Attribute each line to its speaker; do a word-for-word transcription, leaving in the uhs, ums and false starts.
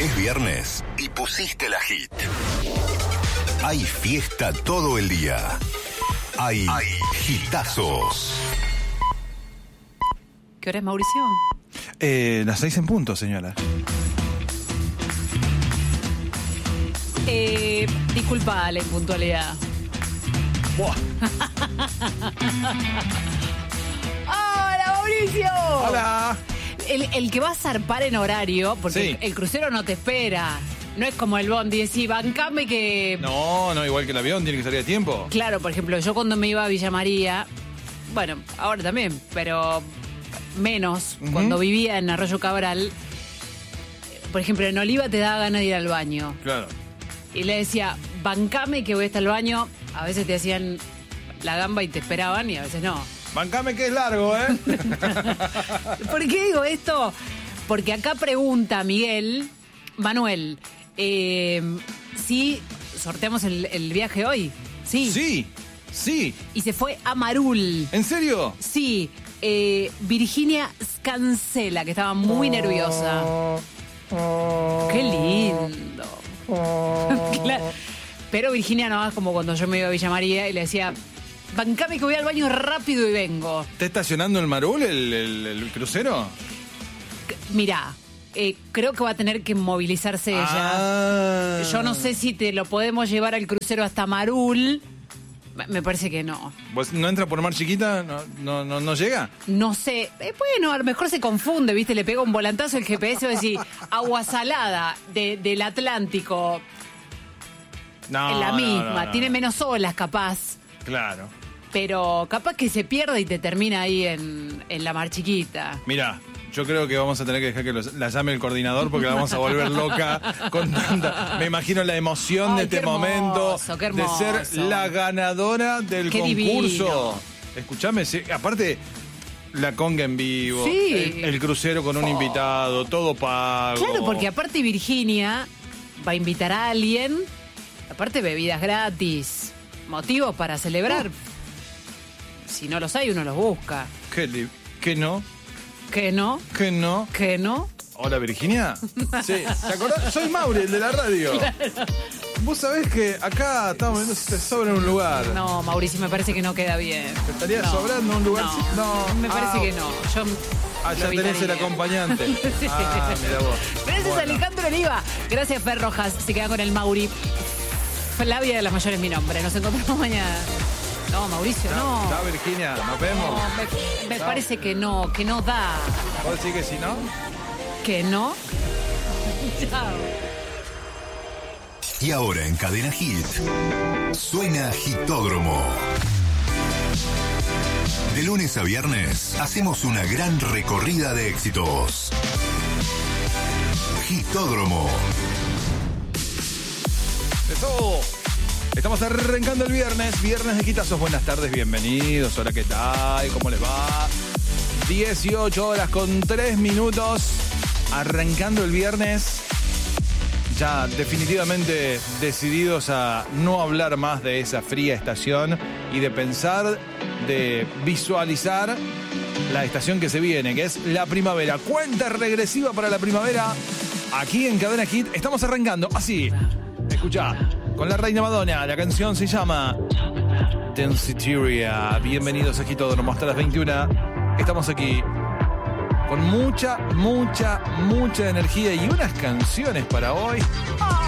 Speaker 1: Es viernes y pusiste la hit. Hay fiesta todo el día. Hay, Hay hitazos.
Speaker 2: ¿Qué hora es, Mauricio?
Speaker 3: Eh, las seis en punto, señora.
Speaker 2: Eh, disculpa la impuntualidad.
Speaker 3: Buah.
Speaker 2: ¡Hola, Mauricio!
Speaker 3: Hola.
Speaker 2: El, el que va a zarpar en horario, porque
Speaker 3: Sí.
Speaker 2: el, el crucero no te espera. No es como el bondi, decís, bancame que...
Speaker 3: No, no, igual que el avión, tiene que salir a tiempo.
Speaker 2: Claro, por ejemplo, yo cuando me iba a Villa María, bueno, ahora también, pero menos,
Speaker 3: Uh-huh.
Speaker 2: cuando vivía en Arroyo Cabral, por ejemplo, en Oliva te daba ganas de ir al baño.
Speaker 3: Claro.
Speaker 2: Y le decía, bancame que voy hasta el baño. A veces te hacían la gamba y te esperaban y a veces no.
Speaker 3: Bancame que es largo, ¿eh?
Speaker 2: ¿Por qué digo esto? Porque acá pregunta Miguel, Manuel, eh, si sorteamos el, el viaje hoy. Sí.
Speaker 3: Sí, sí.
Speaker 2: Y se fue a Marul.
Speaker 3: ¿En serio?
Speaker 2: Sí. Eh, Virginia Scancela, que estaba muy nerviosa. Qué lindo. Claro. Pero Virginia no es como cuando yo me iba a Villa María y le decía, bancame que voy al baño rápido y vengo.
Speaker 3: ¿Está estacionando el Marul, el, el, el crucero?
Speaker 2: Mirá, eh, creo que va a tener que movilizarse ella.
Speaker 3: Ah.
Speaker 2: Yo no sé si te lo podemos llevar al crucero hasta Marul. Me parece que no.
Speaker 3: ¿Vos no entra por Mar Chiquita? ¿No, no, no, no llega?
Speaker 2: No sé. Eh, bueno, a lo mejor se confunde, ¿viste? Le pega un volantazo el G P S y va a decir, agua salada de, del Atlántico.
Speaker 3: No,
Speaker 2: Es la
Speaker 3: no,
Speaker 2: misma.
Speaker 3: no, no.
Speaker 2: Tiene menos olas, capaz.
Speaker 3: Claro.
Speaker 2: Pero capaz que se pierde y te termina ahí en, en la Mar Chiquita.
Speaker 3: Mira, yo creo que vamos a tener que dejar que los- la llame el coordinador porque la vamos a volver loca con tanta... Me imagino la emoción
Speaker 2: Ay,
Speaker 3: de este
Speaker 2: qué hermoso,
Speaker 3: momento
Speaker 2: qué
Speaker 3: de ser
Speaker 2: hermoso.
Speaker 3: la ganadora del
Speaker 2: Qué
Speaker 3: concurso.
Speaker 2: divino.
Speaker 3: Escuchame, sí, aparte la conga en vivo,
Speaker 2: Sí.
Speaker 3: el, el crucero con un invitado, todo pago.
Speaker 2: Claro, porque aparte Virginia va a invitar a alguien, aparte bebidas gratis, motivos para celebrar. Si no los hay, uno los busca.
Speaker 3: ¿Qué, li- qué no?
Speaker 2: ¿Qué no?
Speaker 3: ¿Qué no?
Speaker 2: ¿Qué no?
Speaker 3: Hola, Virginia. Sí, ¿te acordás? Soy Mauri, el de la radio. Vos sabés que acá estamos viendo si te sobra un lugar.
Speaker 2: No, Mauricio, me parece que no queda bien.
Speaker 3: ¿Te estaría
Speaker 2: No,
Speaker 3: sobrando un lugar?
Speaker 2: No,
Speaker 3: No.
Speaker 2: me parece
Speaker 3: Ah,
Speaker 2: que no. Yo
Speaker 3: Ah,
Speaker 2: lo
Speaker 3: ya tenés el
Speaker 2: evitaría.
Speaker 3: acompañante.
Speaker 2: Sí.
Speaker 3: Ah, mira vos.
Speaker 2: Gracias,
Speaker 3: Bueno.
Speaker 2: Alejandro Oliva. Gracias, Fer Rojas. Se queda con el Mauri. Flavia de las Mayores es mi nombre. Nos encontramos mañana. No, Mauricio, no.
Speaker 3: Chao, Virginia. Nos
Speaker 2: No,
Speaker 3: vemos.
Speaker 2: me, me
Speaker 3: Chao.
Speaker 2: parece que no, que no da.
Speaker 3: ¿Vos decís que si no?
Speaker 2: ¿Que no? Chao.
Speaker 1: Y ahora en Cadena Hit, suena Hitódromo. De lunes a viernes hacemos una gran recorrida de éxitos. Hitódromo.
Speaker 3: Eso. Estamos arrancando el viernes, viernes de quitazos. Buenas tardes, bienvenidos. Hola, ¿qué tal? ¿Cómo les va? dieciocho horas con tres minutos. Arrancando el viernes. Ya definitivamente decididos a no hablar más de esa fría estación y de pensar, de visualizar la estación que se viene, que es la primavera. Cuenta regresiva para la primavera. Aquí en Cadena Hit estamos arrancando así. Escuchá, con la Reina Madonna. La canción se llama Densiteria. Bienvenidos a Hitódromo hasta las veintiuna. Estamos aquí con mucha, mucha, mucha energía y unas canciones para hoy.